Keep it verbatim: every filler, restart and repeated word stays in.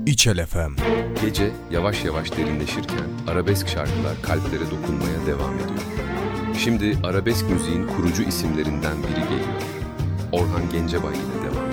İçel F M. Gece yavaş yavaş derinleşirken arabesk şarkılar kalplere dokunmaya devam ediyor. Şimdi arabesk müziğin kurucu isimlerinden biri geliyor. Orhan Gencebay ile devam.